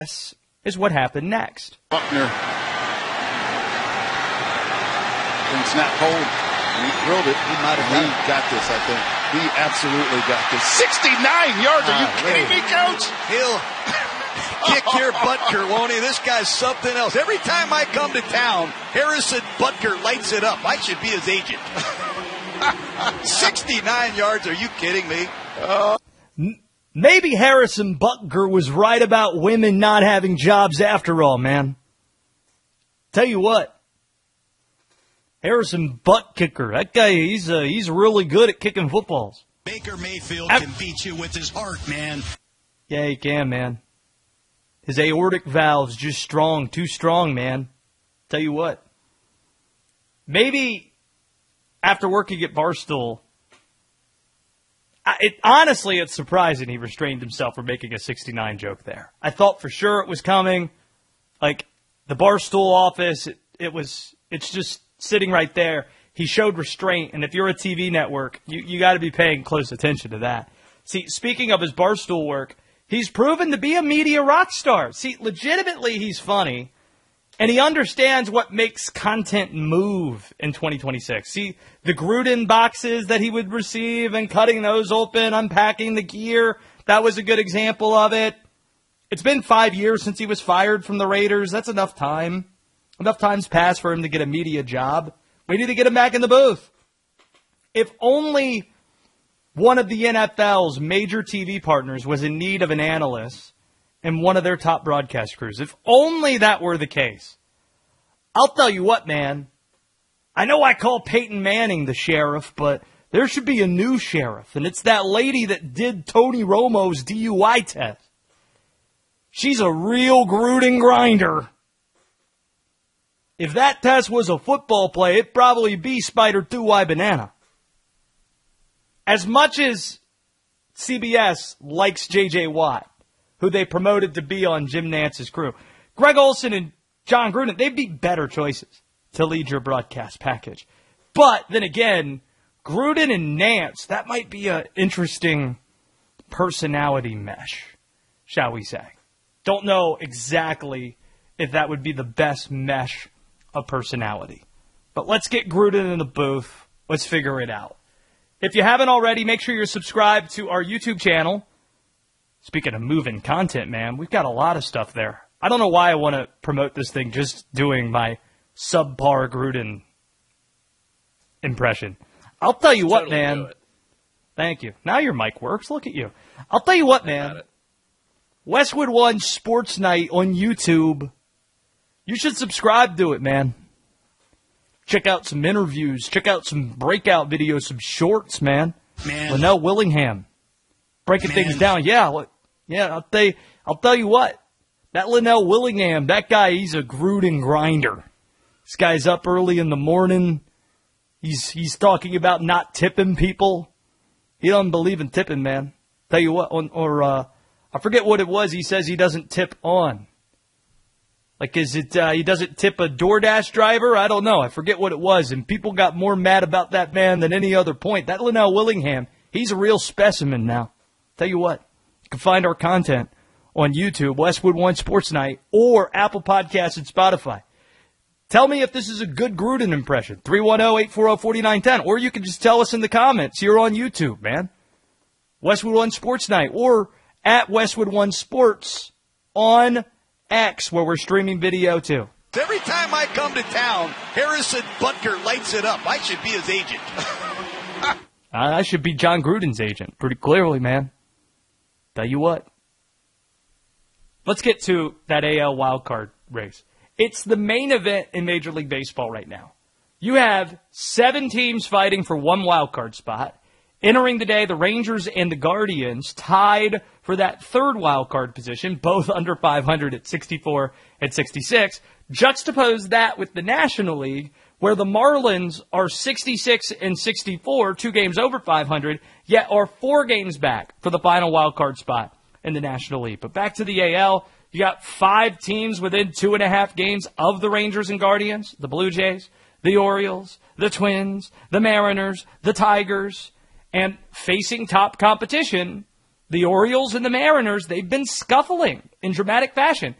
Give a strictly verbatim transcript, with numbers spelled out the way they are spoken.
This is what happened next. Buckner. And snap hold. He drilled it. He might have he got this, I think. He absolutely got this. sixty-nine yards. Are you ah, kidding really? me, Coach? He'll kick your Butker, won't he? This guy's something else. Every time I come to town, Harrison Butker lights it up. I should be his agent. sixty-nine yards. Are you kidding me? Uh, Maybe Harrison Butker was right about women not having jobs after all, man. Tell you what. Harrison Butt Kicker. That guy, he's uh, he's really good at kicking footballs. Baker Mayfield I, can beat you with his heart, man. Yeah, he can, man. His aortic valve's just strong, too strong, man. Tell you what. Maybe after working at Barstool, I, it, honestly, it's surprising he restrained himself from making a sixty-nine joke there. I thought for sure it was coming. Like, the Barstool office, it, it was, it's just sitting right there. He showed restraint, and if you're a T V network, you, you got to be paying close attention to that. See, speaking of his Barstool work, he's proven to be a media rock star. See, legitimately, he's funny, and he understands what makes content move in twenty twenty-six. See, the Gruden boxes that he would receive and cutting those open, unpacking the gear, that was a good example of it. It's been five years since he was fired from the Raiders. That's enough time. Enough time's passed for him to get a media job. We need to get him back in the booth. If only one of the N F L's major T V partners was in need of an analyst in one of their top broadcast crews. If only that were the case. I'll tell you what, man. I know I call Peyton Manning the sheriff, but there should be a new sheriff, and it's that lady that did Tony Romo's D U I test. She's a real Gruden grinder. If that test was a football play, it'd probably be Spider two Y Banana. As much as C B S likes J J Watt, who they promoted to be on Jim Nance's crew, Greg Olsen and John Gruden, they'd be better choices to lead your broadcast package. But then again, Gruden and Nance, that might be an interesting personality mesh, shall we say. Don't know exactly if that would be the best mesh of personality. But let's get Gruden in the booth. Let's figure it out. If you haven't already, make sure you're subscribed to our YouTube channel. Speaking of moving content, man, we've got a lot of stuff there. I don't know why I want to promote this thing just doing my subpar Gruden impression. I'll tell you what, totally man. Thank you. Now your mic works. Look at you. I'll tell you what, man. Westwood One Sports Night on YouTube. You should subscribe to it, man. Check out some interviews. Check out some breakout videos, some shorts, man. Man. Linnell Willingham. Breaking man. things down. Yeah, look, yeah, I'll tell you, I'll tell you what. That Linnell Willingham, that guy, he's a Gruden grinder. This guy's up early in the morning. He's he's talking about not tipping people. He doesn't believe in tipping, man. Tell you what, on, or uh, I forget what it was. He says he doesn't tip on. Like, is it uh, he doesn't tip a DoorDash driver? I don't know. I forget what it was. And people got more mad about that man than any other point. That Linnell Willingham, he's a real specimen now. Tell you what, you can find our content on YouTube, Westwood One Sports Night, or Apple Podcasts and Spotify. Tell me if this is a good Gruden impression. three one zero, eight four zero, four nine one zero. Or you can just tell us in the comments here on YouTube, man. Westwood One Sports Night, or at Westwood One Sports on X, where we're streaming video too. Every time I come to town, Harrison Butker lights it up. I should be his agent. I should be John Gruden's agent, pretty clearly, man. Tell you what. Let's get to that A L wildcard race. It's the main event in Major League Baseball right now. You have seven teams fighting for one wildcard spot. Entering the day, the Rangers and the Guardians tied for that third wildcard position, both under five hundred at sixty-four and sixty-six. Juxtapose that with the National League, where the Marlins are sixty-six and sixty-four, two games over five hundred, yet are four games back for the final wildcard spot in the National League. But back to the A L, you got five teams within two and a half games of the Rangers and Guardians, the Blue Jays, the Orioles, the Twins, the Mariners, the Tigers, and facing top competition, The Orioles and the Mariners, they've been scuffling in dramatic fashion.